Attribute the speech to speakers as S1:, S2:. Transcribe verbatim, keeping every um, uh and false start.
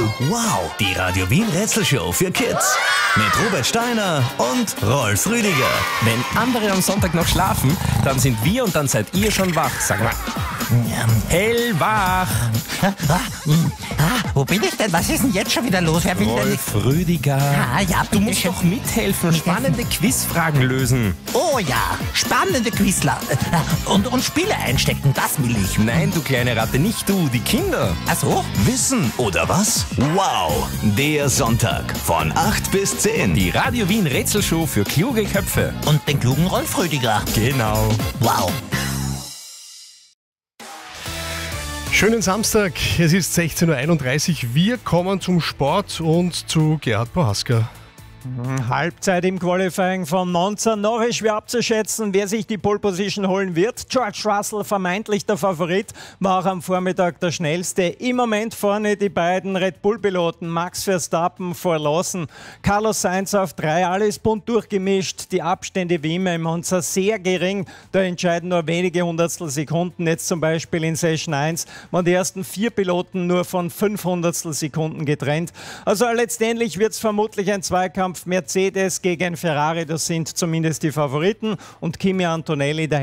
S1: Wow, die Radio Wien Rätselshow für Kids. Mit Robert Steiner und Rolf Rüdiger.
S2: Wenn andere am Sonntag noch schlafen, dann sind wir und dann seid ihr schon wach. Sag mal. Hellwach.
S3: Ah, ah, wo bin ich denn? Was ist denn jetzt schon wieder los? Wer will denn nicht?
S2: Rolf Rüdiger.
S3: Ah, ja,
S2: Du
S3: bitte
S2: musst
S3: schön.
S2: doch mithelfen, spannende Quizfragen lösen.
S3: Oh ja, spannende Quizler. Und, und Spiele einstecken, das will ich.
S2: Nein, du kleine Ratte, nicht du, die Kinder.
S3: Ach so?
S1: Wissen oder was? Wow, der Sonntag von acht bis zehn.
S2: Die Radio Wien Rätselshow für kluge Köpfe.
S3: Und den klugen Rolf Rüdiger.
S2: Genau.
S3: Wow.
S4: Schönen Samstag, es ist sechzehn Uhr einunddreißig. Wir kommen zum Sport und zu Gerhard Prohaska.
S5: Halbzeit im Qualifying von Monza. Noch ist schwer abzuschätzen, wer sich die Pole Position holen wird. George Russell, vermeintlich der Favorit, war auch am Vormittag der schnellste. Im Moment vorne die beiden Red Bull-Piloten Max Verstappen vor Lawson. Carlos Sainz auf drei, alles bunt durchgemischt. Die Abstände wie immer im Monza sehr gering. Da entscheiden nur wenige Hundertstel Sekunden. Jetzt zum Beispiel in Session eins waren die ersten vier Piloten nur von fünf Hundertstel Sekunden getrennt. Also letztendlich wird es vermutlich ein Zweikampf Mercedes gegen Ferrari, das sind zumindest die Favoriten, und Kimi Antonelli, der